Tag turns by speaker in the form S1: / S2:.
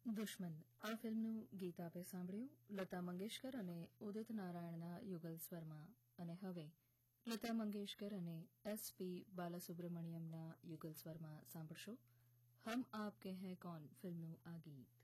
S1: દુશ્મન આ ફિલ્મનું ગીત આપે સાંભળ્યું લતા મંગેશકર અને ઉદિત નારાયણના યુગલ સ્વરમાં. અને હવે લતા મંગેશકર અને એસપી બાલાસુબ્રમણ્યમના યુગલ સ્વરમાં સાંભળશો હમ આપકે હૈ કોન ફિલ્મનું આ ગીત.